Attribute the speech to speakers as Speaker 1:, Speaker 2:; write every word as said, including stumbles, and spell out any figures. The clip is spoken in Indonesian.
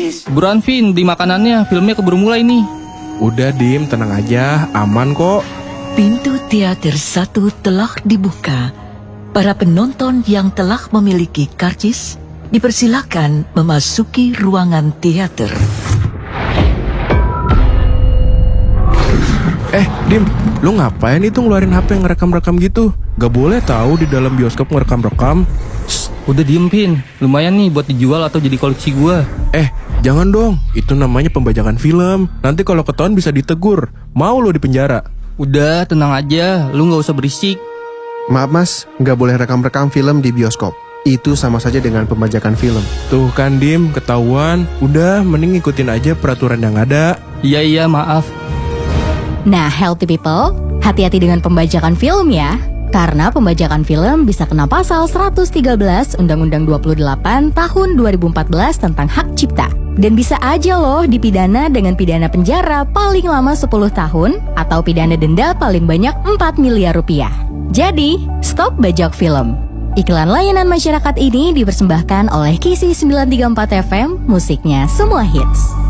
Speaker 1: karcis.
Speaker 2: Buruan Vin, di makanannya, filmnya keburu mulai nih.
Speaker 3: Udah Dim, tenang aja, aman kok.
Speaker 4: Pintu teater satu telah dibuka. Para penonton yang telah memiliki karcis dipersilakan memasuki ruangan teater.
Speaker 3: Eh, Dim, lu ngapain itu ngeluarin H P ngerekam-rekam gitu? Gak boleh tahu di dalam bioskop ngerekam-rekam.
Speaker 2: Shh, udah diem Vin, lumayan nih buat dijual atau jadi koleksi gua.
Speaker 3: Eh, jangan dong, itu namanya pembajakan film. Nanti kalau ketahuan bisa ditegur. Mau lu di penjara?
Speaker 2: Udah, tenang aja, lu gak usah berisik.
Speaker 5: Maaf mas, nggak boleh rekam-rekam film di bioskop. Itu sama saja dengan pembajakan film.
Speaker 3: Tuh kan Dim, ketahuan. Udah, mending ikutin aja peraturan yang ada.
Speaker 2: Iya iya maaf.
Speaker 6: Nah, healthy people, hati-hati dengan pembajakan film ya. Karena pembajakan film bisa kena pasal seratus tiga belas Undang-Undang dua puluh delapan tahun dua ribu empat belas tentang hak cipta. Dan bisa aja loh dipidana dengan pidana penjara paling lama sepuluh tahun atau pidana denda paling banyak empat miliar rupiah. Jadi, stop bajak film. Iklan layanan masyarakat ini dipersembahkan oleh Kisi sembilan tiga empat F M, musiknya semua hits.